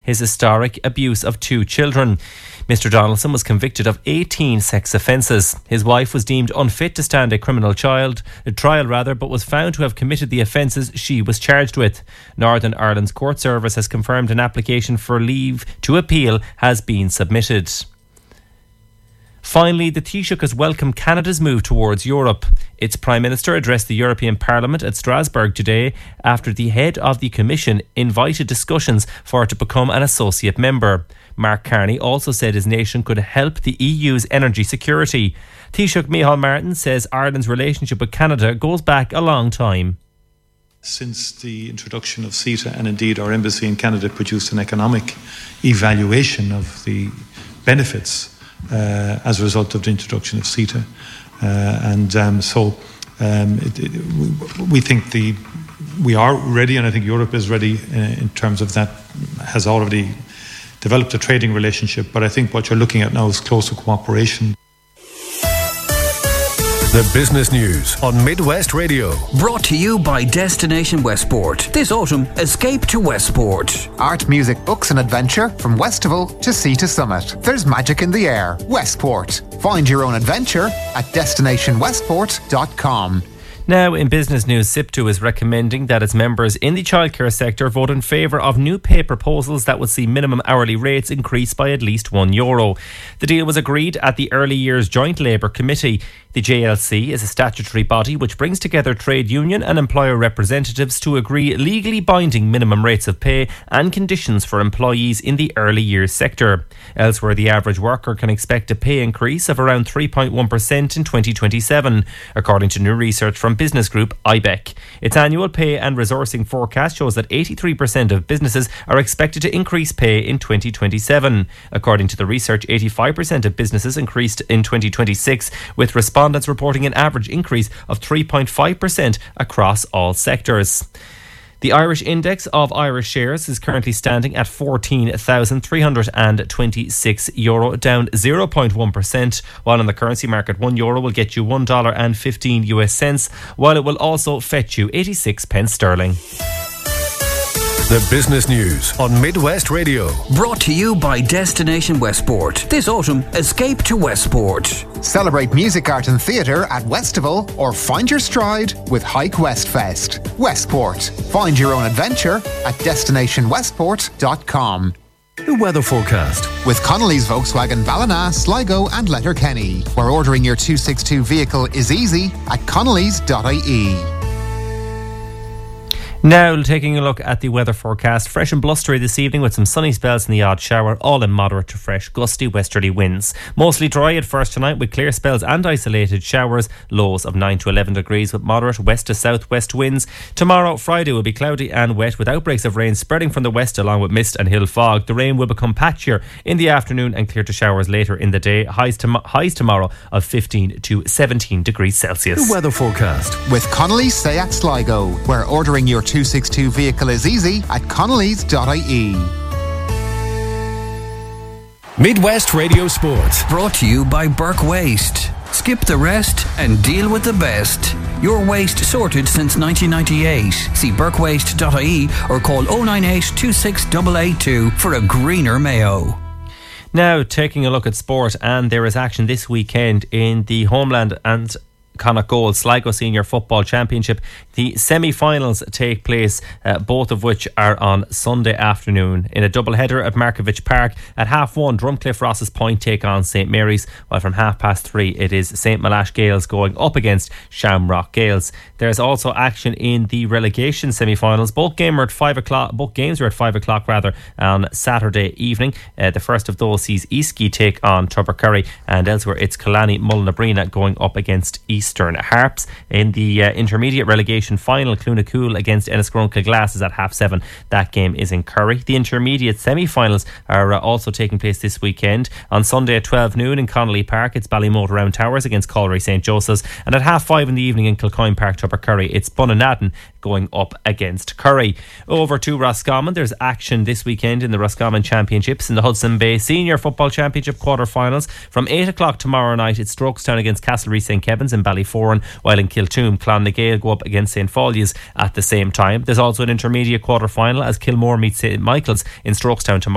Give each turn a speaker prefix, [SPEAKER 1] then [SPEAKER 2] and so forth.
[SPEAKER 1] his historic abuse of 2 children. Mr. Donaldson was convicted of 18 sex offences. His wife was deemed unfit to stand a criminal trial, but was found to have committed the offences she was charged with. Northern Ireland's Court Service has confirmed an application for leave to appeal has been submitted. Finally, the Taoiseach has welcomed Canada's move towards Europe. Its Prime Minister addressed the European Parliament at Strasbourg today after the head of the Commission invited discussions for it to become an associate member. Mark Carney also said his nation could help the EU's energy security. Taoiseach Micheál Martin says Ireland's relationship with Canada goes back a long time.
[SPEAKER 2] Since the introduction of CETA, and indeed our embassy in Canada produced an economic evaluation of the benefits as a result of the introduction of CETA. We think we are ready, and I think Europe is ready in terms of that, has already developed a trading relationship. But I think what you're looking at now is closer cooperation.
[SPEAKER 3] The business news on Midwest Radio.
[SPEAKER 4] Brought to you by Destination Westport. This autumn, escape to Westport.
[SPEAKER 5] Art, music, books and adventure from Westival to Sea to Summit. There's magic in the air. Westport. Find your own adventure at destinationwestport.com.
[SPEAKER 1] Now, in business news, SIPTU is recommending that its members in the childcare sector vote in favour of new pay proposals that would see minimum hourly rates increase by at least €1. The deal was agreed at the Early Years Joint Labour Committee. The JLC is a statutory body which brings together trade union and employer representatives to agree legally binding minimum rates of pay and conditions for employees in the early years sector. Elsewhere, the average worker can expect a pay increase of around 3.1% in 2027, according to new research from business group IBEC. Its annual pay and resourcing forecast shows that 83% of businesses are expected to increase pay in 2027. According to the research, 85% of businesses increased in 2026, with respondents reporting an average increase of 3.5% across all sectors. The Irish index of Irish shares is currently standing at €14,326, down 0.1%, while on the currency market €1 will get you $1.15, while it will also fetch you 86 pence sterling.
[SPEAKER 3] The business news on Midwest Radio.
[SPEAKER 4] Brought to you by Destination Westport. This autumn, escape to Westport.
[SPEAKER 5] Celebrate music, art and theatre at Westival or find your stride with Hike West Fest. Westport. Find your own adventure at destinationwestport.com.
[SPEAKER 3] The weather forecast.
[SPEAKER 5] With Connolly's Volkswagen Ballina, Sligo and Letterkenny, where ordering your 262 vehicle is easy at connolly's.ie.
[SPEAKER 1] Now, taking a look at the weather forecast. Fresh and blustery this evening with some sunny spells and the odd shower, all in moderate to fresh, gusty westerly winds. Mostly dry at first tonight with clear spells and isolated showers. Lows of 9 to 11 degrees with moderate west to southwest winds. Tomorrow, Friday, will be cloudy and wet with outbreaks of rain spreading from the west along with mist and hill fog. The rain will become patchier in the afternoon and clear to showers later in the day. Highs tomorrow of 15 to 17 degrees Celsius.
[SPEAKER 3] The weather forecast.
[SPEAKER 5] With Connolly's Seat Sligo, where ordering your 262 vehicle is easy at connolly's.ie.
[SPEAKER 3] Midwest Radio Sport.
[SPEAKER 4] Brought to you by Burke Waste. Skip the rest and deal with the best. Your waste sorted since 1998. See burkewaste.ie or call 098 26882 for a greener Mayo.
[SPEAKER 1] Now, taking a look at sport, and there is action this weekend in the Homeland and Connacht Gold Sligo Senior Football Championship. The semi-finals take place, both of which are on Sunday afternoon in a double header at Markovich Park. At 1:30, Drumcliff Ross's Point take on St Mary's, while from 3:30 it is St Malash Gales going up against Shamrock Gales. There's also action in the relegation semi-finals. Both games are at 5 o'clock on Saturday evening. The first of those sees Eastleigh take on Tubbercurry, and elsewhere it's Killarney Mullinabrina going up against Eastern Harps. In the intermediate relegation final, Clunacool against Enniscrone Glass is at 7:30. That game is in Curry. The intermediate semi-finals are also taking place this weekend. On Sunday at 12 noon in Connolly Park, it's Ballymote Round Towers against Collery St Joseph's, and at 5:30 in the evening in Kilcoyne Park, Tubbercurry, it's Bunnanadden going up against Curry. Over to Roscommon, there's action this weekend in the Roscommon Championships in the Hudson Bay Senior Football Championship quarter-finals. From 8 o'clock tomorrow night, it's Strokestown against Castlereagh St Kevin's in Ballyforan, while in Kiltoom, Clonnagale go up against St Follies at the same time. There's also an intermediate quarter-final as Kilmore meets St Michael's in Strokestown tomorrow.